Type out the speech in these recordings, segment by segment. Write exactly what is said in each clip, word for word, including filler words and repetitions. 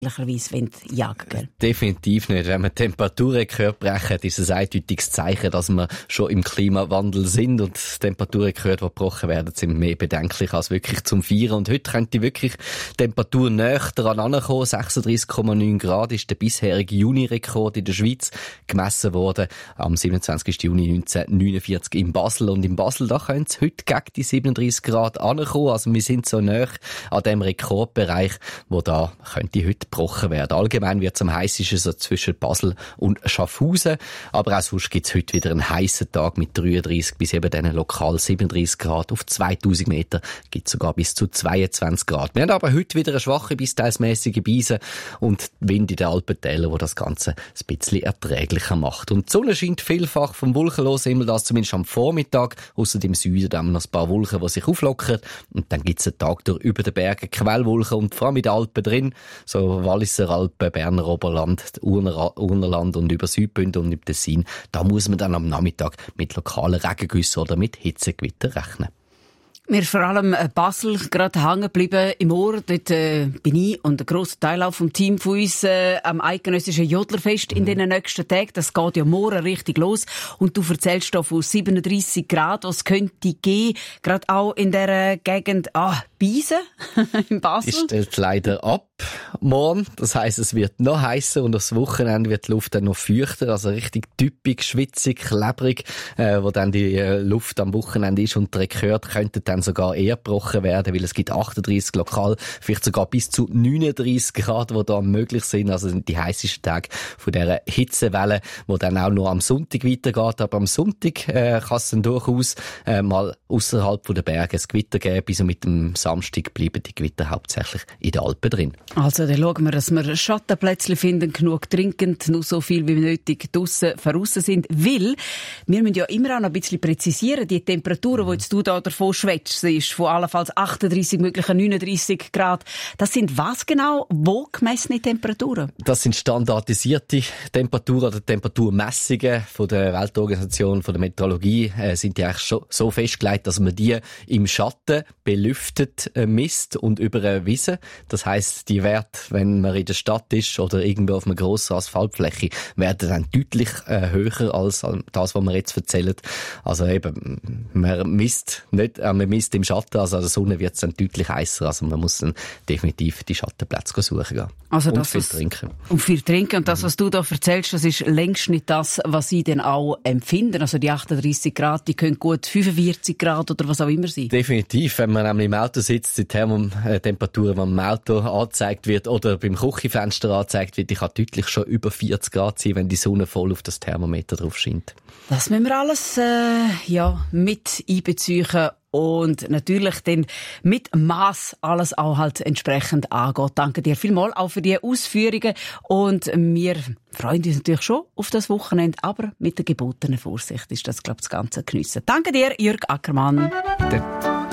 möglicherweise jagen wollen. Definitiv nicht. Wenn man Temperaturen hört brechen, ist es ein eindeutiges Zeichen, dass wir schon im Klimawandel sind und Temperaturen gehört, die gebrochen werden, sind mehr bedenklich als wirklich zum Feiern. Und heute könnte wirklich die Temperatur näher daran ankommen. sechsunddreissig Komma neun Grad ist der bisherige Juni-Rekord in der Schweiz gemessen worden am siebenundzwanzigsten Juni neunzehnhundertneunundvierzig in Basel. Und in Basel, da könnte es heute gegen die siebenunddreissig Grad ankommen. Also wir sind so näher an dem Rekordbereich, wo da könnte heute gebrochen werden. Allgemein wird es am heißesten so zwischen Basel und Schaffhausen. Aber auch sonst gibt es heute wieder einen heissen Tag mit dreiunddreissig bis eben diesen lokal siebenunddreissig Grad. Auf zweitausend Meter gibt es sogar bis zu zweiundzwanzig Grad. Wir haben aber heute wieder eine schwache bis teilsmäßige Beise und Wind in den Alpentälern, wo das Ganze ein bisschen erträglicher macht. Und die Sonne scheint vielfach vom wolkenlosen Himmel, das zumindest am Vormittag. Ausser im Süden da haben wir noch ein paar Wolken, die sich auflockern. Und dann gibt es einen Tag durch über den Bergen Quellwolken und vor allem in den Alpen drin, so Walliser Alpen, Berner Oberland, Urner, Urnerland und über Südbünden und im Tessin, da muss man dann am Nachmittag mit lokalen Regengüssen oder mit Hitzegewitter rechnen. Mir vor allem Basel gerade hängen geblieben im Ohr. Dort äh, bin ich und ein grosser Teil auch vom Team von uns äh, am eidgenössischen Jodlerfest in den nächsten Tagen. Das geht ja morgen richtig los. Und du erzählst da von siebenunddreissig Grad, was könnte geben, gerade auch in dieser Gegend. Ah, Beisen in Basel. Die stellt leider ab morgen. Das heisst, es wird noch heißer und das Wochenende wird die Luft dann noch feuchter. Also richtig typisch, schwitzig, klebrig, äh, wo dann die äh, Luft am Wochenende ist und der Rekord könnte dann sogar eher gebrochen werden, weil es gibt achtunddreissig lokal, vielleicht sogar bis zu neununddreissig Grad, die da möglich sind. Also sind die heißesten Tage von dieser Hitzewelle, die dann auch noch am Sonntag weitergeht. Aber am Sonntag äh, kann es dann durchaus äh, mal ausserhalb der Berge ein Gewitter geben. Bis mit dem Samstag bleiben die Gewitter hauptsächlich in den Alpen drin. Also dann schauen wir, dass wir Schattenplätzchen finden, genug trinkend, nur so viel wie nötig draussen draussen sind. Weil wir müssen ja immer auch noch ein bisschen präzisieren, die Temperaturen, die jetzt du da davon schwätzt, ist von allenfalls achtunddreissig, möglichen neununddreissig Grad. Das sind was genau? Wo gemessene Temperaturen? Das sind standardisierte Temperaturen oder Temperaturmessungen von der Weltorganisation von der Meteorologie. Äh, sind die eigentlich schon so festgelegt, dass man die im Schatten belüftet äh, misst und über eine Wiese. Das heisst, die Werte, wenn man in der Stadt ist oder irgendwo auf einer grossen Asphaltfläche, werden dann deutlich äh, höher als das, was wir jetzt erzählen. Also eben, man misst nicht, äh, man misst im Schatten, also an der Sonne wird es dann deutlich heißer. Also man muss dann definitiv die Schattenplätze suchen gehen. Also und das, viel was, trinken. Und viel trinken. Und das, was du da erzählst, das ist längst nicht das, was sie dann auch empfinden. Also die achtunddreissig Grad, die können gut fünfundvierzig Grad oder was auch immer sein. Definitiv. Wenn man nämlich im Auto sitzt, die Thermotemperatur, die im Auto angezeigt wird oder beim Küchenfenster angezeigt wird, die kann deutlich schon über vierzig Grad sein, wenn die Sonne voll auf das Thermometer drauf scheint. Das müssen wir alles äh, ja, mit einbeziehen und natürlich dann mit Mass alles auch halt entsprechend angeht. Danke dir vielmals auch für die Ausführungen und wir freuen uns natürlich schon auf das Wochenende, aber mit der gebotenen Vorsicht ist das, glaube ich, das Ganze geniessen. Danke dir, Jürg Ackermann. Bitte.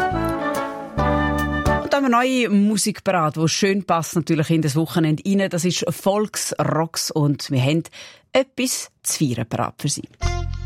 Und dann haben wir neue Musik parat, die schön passt natürlich in das Wochenende rein. Das ist Volksrocks und wir haben etwas zu feiern parat für Sie.